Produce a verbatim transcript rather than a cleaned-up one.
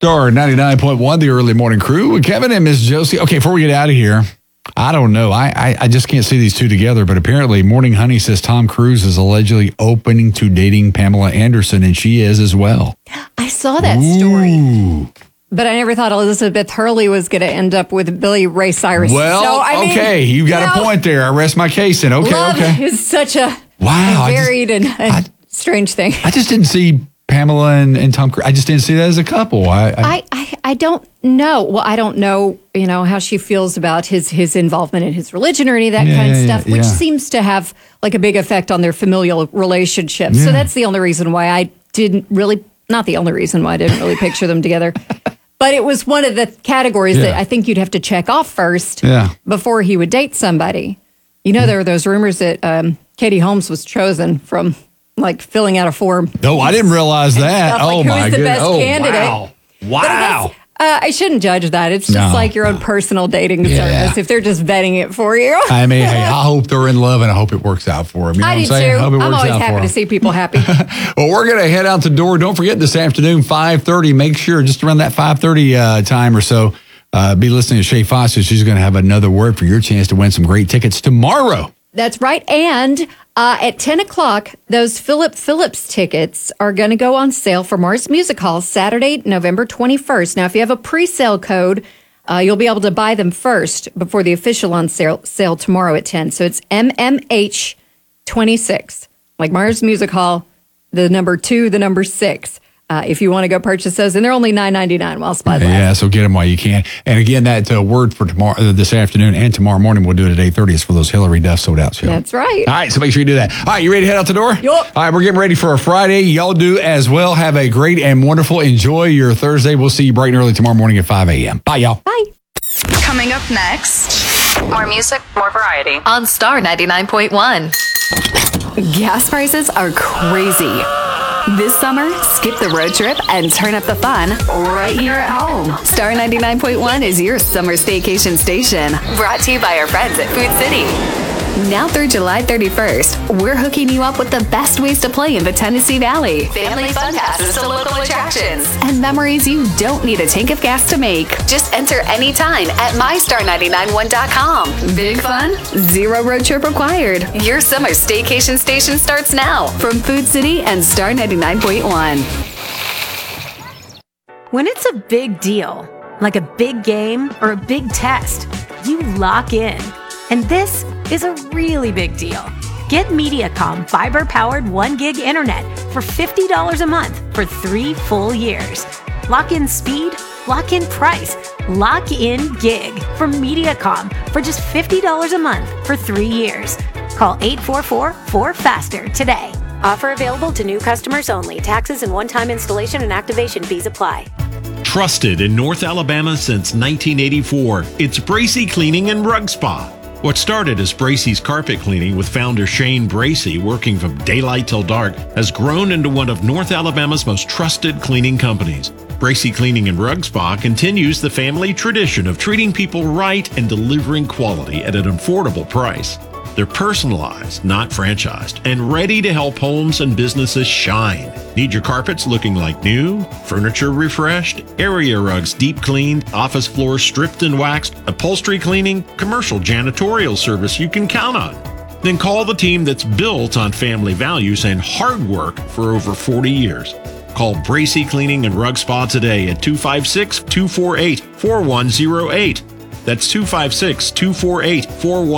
Star ninety-nine point one, the early morning crew with Kevin and Miss Josie. Okay, before we get out of here, I don't know. I, I, I just can't see these two together, but apparently Morning Honey says Tom Cruise is allegedly opening to dating Pamela Anderson, and she is as well. I saw that Ooh. story. But I never thought Elizabeth Hurley was going to end up with Billy Ray Cyrus. Well, so, I mean, okay, you got you a know, point there. I rest my case in. Okay, love okay. is such a, Wow, a varied I just, and, and I, strange thing. I just didn't see Pamela and, and Tom Cruise. I just didn't see that as a couple. I, I, I, I, I don't know. Well, I don't know, you know, how she feels about his his involvement in his religion or any of that Yeah, kind of yeah, stuff, yeah, which yeah. seems to have like a big effect on their familial relationship. Yeah. So that's the only reason why I didn't really, not the only reason why I didn't really picture them together. But it was one of the categories Yeah. that I think you'd have to check off first Yeah. before he would date somebody. You know, there were those rumors that um, Katie Holmes was chosen from like filling out a form. no, I didn't realize that. stuff, like, oh, who my is the goodness. best Oh, candidate? wow. But I Wow. guess, uh, I shouldn't judge that. It's just No, like your own no. personal dating Yeah. service if they're just vetting it for you. I mean, hey, I hope they're in love and I hope it works out for them. You know I what do I'm saying? too. I hope it I'm works always out happy for to 'em. see people happy. Well, we're going to head out the door. Don't forget this afternoon, five thirty. Make sure just around that five thirty uh, time or so, uh, be listening to Shay Foster. She's going to have another word for your chance to win some great tickets tomorrow. That's right. And uh, at ten o'clock, those Philip Phillips tickets are going to go on sale for Mars Music Hall Saturday, November twenty-first. Now, if you have a pre-sale code, uh, you'll be able to buy them first before the official on sale, sale tomorrow at ten. So it's M M H twenty-six, like Mars Music Hall, the number two, the number six. Uh, if you want to go purchase those, and they're only nine ninety-nine while supplies last. Yeah, so get them while you can. And again, that uh, word for tomorrow, uh, this afternoon and tomorrow morning, we'll do it at eight thirty. It's for those Hillary Duff sold out show. That's right. All right, so make sure you do that. All right, you ready to head out the door? Yup. All right, we're getting ready for a Friday. Y'all do as well. Have a great and wonderful, enjoy your Thursday. We'll see you bright and early tomorrow morning at five a.m. Bye, y'all. Bye. Coming up next, more music, more variety. On Star ninety-nine point one. Gas prices are crazy. This summer, skip the road trip and turn up the fun right here at home. Star ninety-nine point one is your summer staycation station. Brought to you by our friends at Food City. Now through July thirty-first, we're hooking you up with the best ways to play in the Tennessee Valley. Family fun passes to local attractions. And memories you don't need a tank of gas to make. Just enter anytime at my star nine nine one dot com. Big fun, zero road trip required. Your summer staycation station starts now. From Food City and Star ninety-nine point one. When it's a big deal, like a big game or a big test, you lock in. And this is a really big deal. Get Mediacom fiber-powered one gig internet for fifty dollars a month for three full years. Lock in speed, lock in price, lock in gig from Mediacom for just fifty dollars a month for three years. Call eight four four, four faster today. Offer available to new customers only. Taxes and one-time installation and activation fees apply. Trusted in North Alabama since nineteen eighty-four, it's Bracy Cleaning and Rug Spa. What started as Bracy's carpet cleaning with founder Shane Bracy working from daylight till dark has grown into one of North Alabama's most trusted cleaning companies. Bracy Cleaning and Rug Spa continues the family tradition of treating people right and delivering quality at an affordable price. They're personalized, not franchised, and ready to help homes and businesses shine. Need your carpets looking like new, furniture refreshed, area rugs deep cleaned, office floors stripped and waxed, upholstery cleaning, commercial janitorial service you can count on. Then call the team that's built on family values and hard work for over forty years. Call Bracy Cleaning and Rug Spa today at two five six, two four eight, four one zero eight. That's two five six, two four eight, four one zero eight.